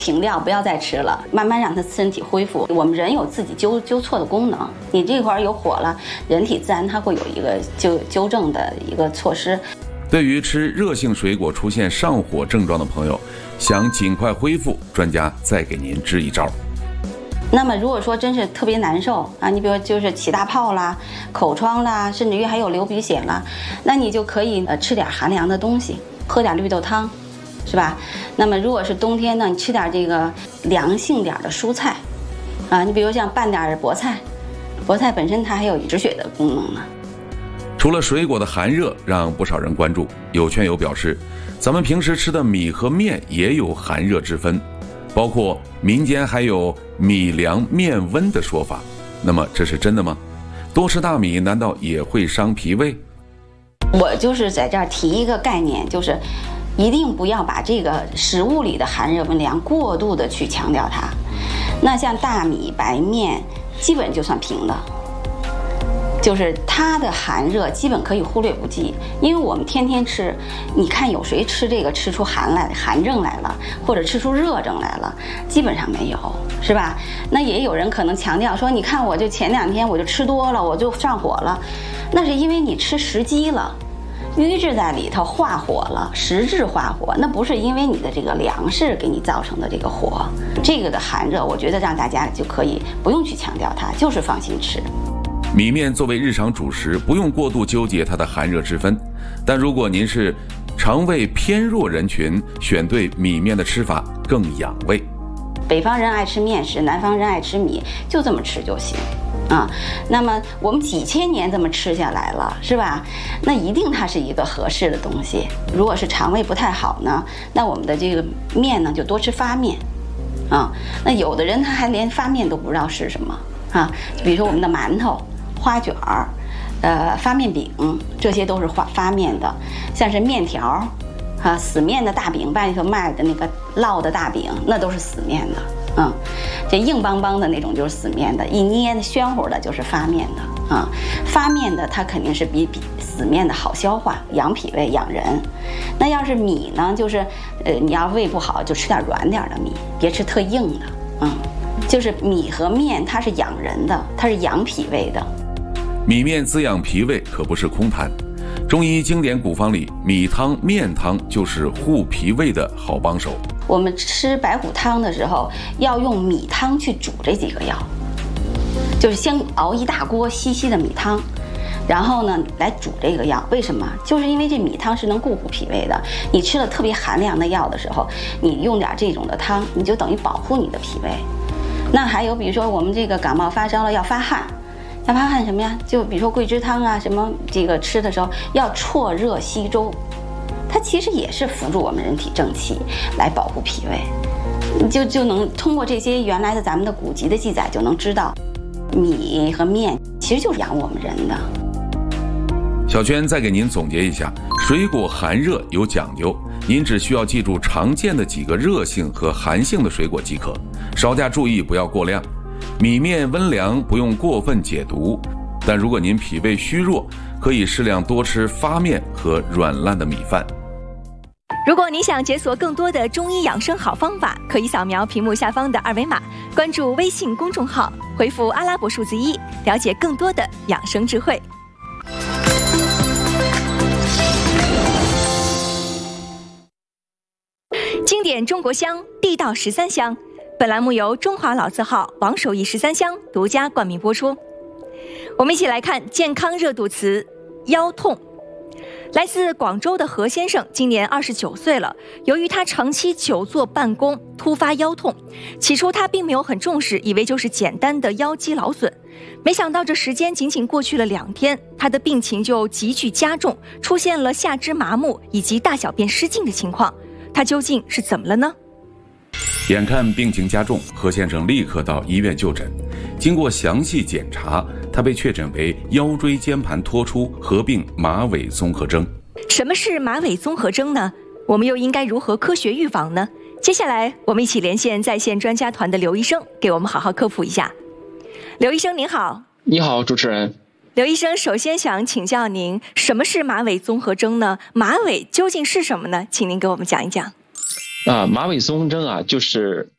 停掉，不要再吃了，慢慢让它身体恢复。我们人有自己纠错的功能，你这块有火了，人体自然它会有一个纠正的一个措施。 对于吃热性水果出现上火症状的朋友，想尽快恢复，专家再给您支一招。 那么如果说真是特别难受啊，你比如就是起大泡啦、口疮啦，甚至于还有流鼻血啦，那你就可以吃点寒凉的东西，喝点绿豆汤。是吧？那么如果是冬天呢，你吃点这个凉性点的蔬菜，啊，你比如像拌点菠菜，菠菜本身它还有止血的功能呢。 除了水果的寒热让不少人关注，有圈友表示，咱们平时吃的米和面也有寒热之分，包括民间还有米凉面温的说法。那么这是真的吗？多吃大米难道也会伤脾胃？ 我就是在这儿提一个概念，就是一定不要把这个食物里的寒热温凉过度的去强调它。那像大米、白面，基本就算平的，就是它的寒热基本可以忽略不计。因为我们天天吃，你看有谁吃这个吃出寒症来了，或者吃出热症来了？基本上没有，是吧？那也有人可能强调说，你看我就前2天我就吃多了，我就上火了，那是因为你吃食积了。瘀滞在里头化火了，实质化火，那不是因为你的这个粮食给你造成的这个火。这个的寒热，我觉得让大家就可以不用去强调它，就是放心吃。 米面作为日常主食，不用过度纠结它的寒热之分，但如果您是肠胃偏弱人群，选对米面的吃法更养胃。 北方人爱吃面食，南方人爱吃米，就这么吃就行。啊，那么我们几千年这么吃下来了，是吧？那一定它是一个合适的东西。如果是肠胃不太好呢，那我们的这个面呢就多吃发面，啊，那有的人他还连发面都不知道是什么啊，比如说我们的馒头、花卷儿，发面饼，这些都是发面的，像是面条，啊，死面的大饼，外头卖的那个烙的大饼，那都是死面的。这硬邦邦的那种就是死面的，一捏的暄乎的就是发面的啊。发面的它肯定是比死面的好消化，养脾胃养人。那要是米呢，就是你要胃不好就吃点软点的米，别吃特硬的。就是米和面它是养人的，它是养脾胃的。 米面滋养脾胃可不是空谈。中医经典古方里，米汤、面汤就是护脾胃的好帮手。 我们吃白虎汤的时候，要用米汤去煮这几个药，就是先熬一大锅稀稀的米汤，然后呢来煮这个药。为什么？就是因为这米汤是能固护脾胃的。你吃了特别寒凉的药的时候，你用点这种的汤，你就等于保护你的脾胃。那还有比如说我们这个感冒发烧了要发汗，要发汗什么呀？就比如说桂枝汤啊，什么这个吃的时候要绰热稀粥。它其实也是辅助我们人体正气，来保护脾胃。就能通过这些原来的咱们的古籍的记载，就能知道，米和面其实就是养我们人的。 小娟再给您总结一下，水果寒热有讲究，您只需要记住常见的几个热性和寒性的水果即可，稍加注意不要过量。米面温凉，不用过分解毒。但如果您脾胃虚弱，可以适量多吃发面和软烂的米饭。 如果你想解锁更多的中医养生好方法，可以扫描屏幕下方的2维码，关注微信公众号，回复阿拉伯数字1，了解更多的养生智慧。经典中国香，地道13香。本栏目由中华老字号王守义13香独家冠名播出。我们一起来看健康热度词腰痛。来自广州的何先生今年29岁了，由于他长期久坐办公，突发腰痛。起初他并没有很重视，以为就是简单的腰肌劳损。没想到这时间仅仅过去了2天，他的病情就急剧加重，出现了下肢麻木以及大小便失禁的情况。他究竟是怎么了呢？ 眼看病情加重，何先生立刻到医院就诊。经过详细检查，他被确诊为腰椎间盘突出合并马尾综合征。 什么是马尾综合征呢？我们又应该如何科学预防呢？接下来我们一起连线在线专家团的刘医生，给我们好好科普一下。刘医生您好。 你好，主持人。 刘医生，首先想请教您，什么是马尾综合征呢？马尾究竟是什么呢？请您给我们讲一讲。 马尾综合征就是